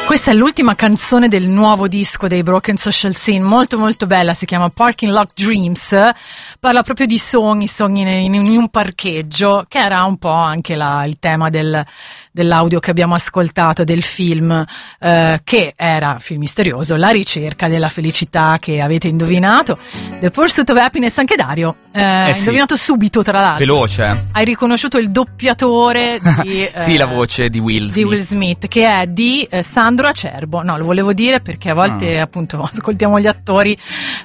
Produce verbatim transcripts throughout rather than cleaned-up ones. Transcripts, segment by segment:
Questa è l'ultima canzone del nuovo disco dei Broken Social Scene, molto molto bella, si chiama Parking Lot Dreams, parla proprio di sogni, sogni in, in un parcheggio, che era un po' anche la, il tema del, dell'audio che abbiamo ascoltato del film, eh, che era, film misterioso, La ricerca della felicità, che avete indovinato, The Pursuit of Happiness. Anche Dario, eh, eh sì. indovinato subito, tra l'altro. Veloce. Hai riconosciuto il doppiatore di... Eh, sì, la voce di Will Smith. Di Will Smith, che è di eh, Sandro Acerbo. No, lo volevo dire perché a volte, ah. appunto, ascoltiamo gli attori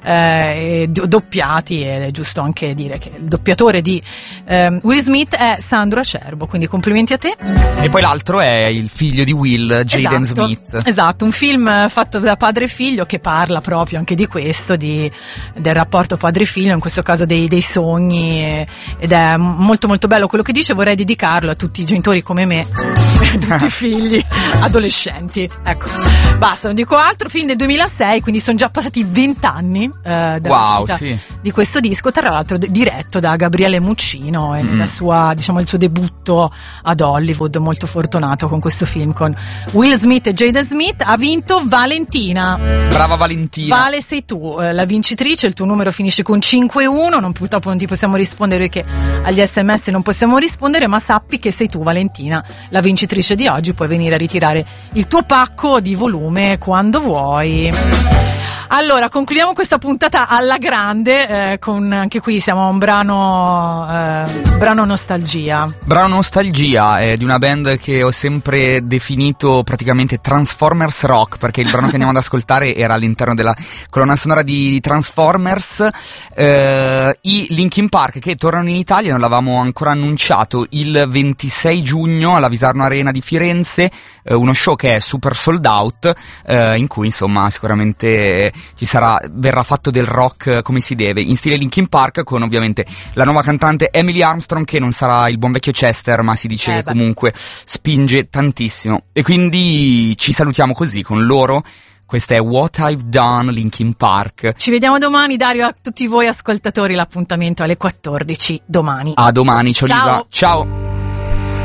eh, doppiati, ed è giusto anche dire che il doppiatore di eh, Will Smith è Sandro Acerbo, quindi complimenti a te. E poi l'altro è il figlio di Will, Jaden esatto, Smith. Esatto, un film fatto da padre e figlio che parla proprio anche di questo, di, del rapporto padre-figlio, in questo caso dei, dei sogni, ed è molto molto bello quello che dice. Vorrei dedicarlo a tutti i genitori come me, a tutti i figli adolescenti. Ecco, basta, non dico altro. Film del duemilasei, quindi sono già passati vent'anni eh, dalla wow, sì. di questo disco, tra l'altro d- diretto da Gabriele Muccino, e mm. la sua, diciamo, il suo debutto ad Hollywood, molto fortunato con questo film con Will Smith e Jaden Smith. Ha vinto Valentina. Brava Valentina. Vale, sei tu eh, la vincitrice, il tuo numero finisce con cinque uno, non, purtroppo non ti possiamo rispondere perché agli sms non possiamo rispondere, ma sappi che sei tu, Valentina, la vincitrice di oggi. Puoi venire a ritirare il tuo pacco di volume quando vuoi. Allora, concludiamo questa puntata alla grande, eh, con anche qui siamo a un brano eh, brano nostalgia. Brano nostalgia è di una band che ho sempre definito praticamente Transformers Rock, perché il brano che andiamo ad ascoltare era all'interno della colonna sonora di Transformers. Eh, I Linkin Park, che tornano in Italia, non l'avevamo ancora annunciato, il ventisei giugno alla Visarno Arena di Firenze, eh, uno show che è super sold out, eh, in cui insomma sicuramente ci sarà, verrà fatto del rock come si deve, in stile Linkin Park, con ovviamente la nuova cantante Emily Armstrong, che non sarà il buon vecchio Chester, ma si dice eh che comunque spinge tantissimo. E quindi ci salutiamo così con loro. Questa è What I've Done, Linkin Park. Ci vediamo domani, Dario. A tutti voi ascoltatori l'appuntamento alle quattordici domani. A domani, ciao, ciao. Lisa. Ciao.